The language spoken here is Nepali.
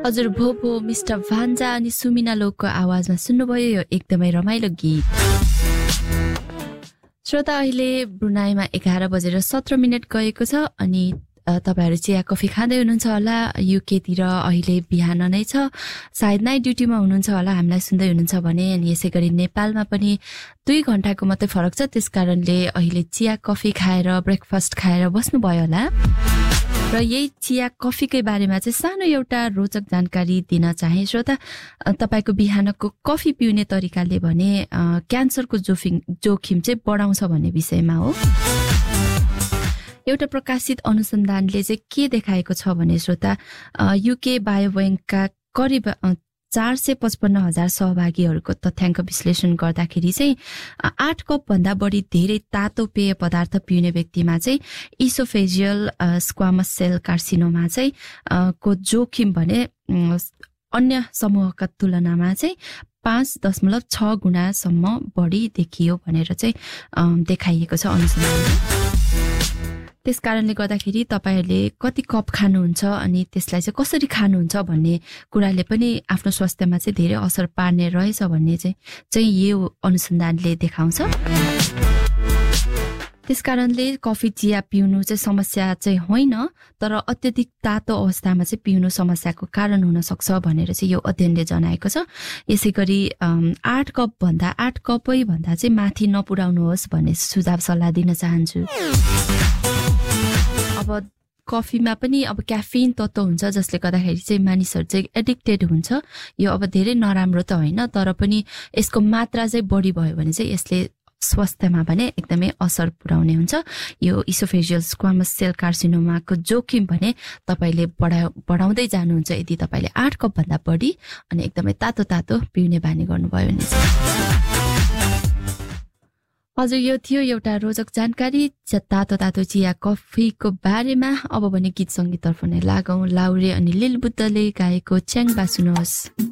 हजुर भोभो मिस्टर भान्जा अनि सुमिना लोकको आवाजमा सुन्नुभयो यो एकदमै रमाइलो गीत। श्रोता अहिले ब्रुनाईमा 11:17 गएको छ अनि तपाईहरु चिया कफी खाँदै हुनुहुन्छ होला। युकेतिर अहिले बिहान नै छ, सायद नाइट ड्युटीमा हुनुहुन्छ होला, हामीलाई सुन्दै हुनुहुन्छ भने। अनि यसैगरी नेपालमा पनि 2 घण्टाको मात्रै फरक छ, त्यसकारणले अहिले चिया कफी खाएर ब्रेकफास्ट खाएर बस्नुभयो होला। र यही चिया कफीकै बारेमा चाहिँ सानो एउटा रोचक जानकारी दिन चाहे। श्रोता, तपाईको बिहानको कफी पिउने तरिकाले भने क्यान्सरको जोखिम चाहिँ बढाउँछ भन्ने विषयमा हो। एउटा प्रकाशित अनुसन्धानले चाहिँ के देखाएको छ भने श्रोता, युके बायोब्याङ्कका करिब 455,000 सहभागीहरूको तथ्याङ्क विश्लेषण गर्दाखेरि चाहिँ 8 कप भन्दा बढी धेरै तातो पेय पदार्थ पिउने व्यक्तिमा चाहिँ इसोफेजियल स्क्वामस सेल कार्सिनोमा चाहिँ को जोखिम भने अन्य समूहका तुलनामा चाहिँ 5.6 गुणासम्म बढी देखियो भनेर चाहिँ देखाइएको छ अनुसन्धानले। त्यसकारणले गर्दाखेरि तपाईहरुले कति कप खानुहुन्छ अनि त्यसलाई चाहिँ कसरी खानुहुन्छ भन्ने कुराले पनि आफ्नो स्वास्थ्यमा चाहिँ धेरै असर पार्ने रहेछ भन्ने चाहिँ यो अनुसन्धानले देखाउँछ। त्यसकारणले कफी चिया पिउनु चाहिँ समस्या चाहिँ होइन, तर अत्यधिक तातो अवस्थामा चाहिँ पिउनु समस्याको कारण हुन सक्छ भनेर चाहिँ यो अध्ययनले जनाएको छ। यसैगरी 8 कपै भन्दा चाहिँ माथि नपुर्याउनुहोस् भन्ने सुझाव सल्लाह दिन चाहन्छु। अब कफीमा पनि अब क्याफिन तत्त्व हुन्छ जसले गर्दाखेरि चाहिँ मानिसहरु चाहिँ एडिक्टेड हुन्छ। यो अब धेरै नराम्रो त होइन, तर पनि यसको मात्रा चाहिँ बढी भयो भने चाहिँ यसले स्वास्थ्यमा भने एकदमै असर पुर्याउने हुन्छ। यो इसोफेजियल स्क्वामस सेल कार्सिनोमाको जोखिम भने तपाईले बढाउँदै जानुहुन्छ यदि तपाईले 8 कप भन्दा बढी अनि एकदमै तातो पिउने बानी गर्नुभयो भने चाहिँ। हजुर, यो थियो एउटा रोचक जानकारी तातो चिया कफीको बारेमा। अब भने गीत संगीततर्फ नै लागौं। लाउरे अनि लिल बुद्धले गाएको च्याङबा सुन्नुहोस्।